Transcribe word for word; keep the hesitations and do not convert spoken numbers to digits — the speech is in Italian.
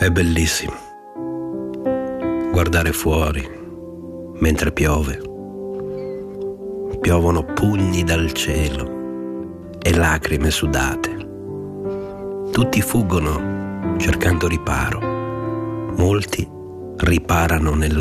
È bellissimo guardare fuori mentre piove. Piovono pugni dal cielo e lacrime sudate. Tutti fuggono cercando riparo. Molti riparano nella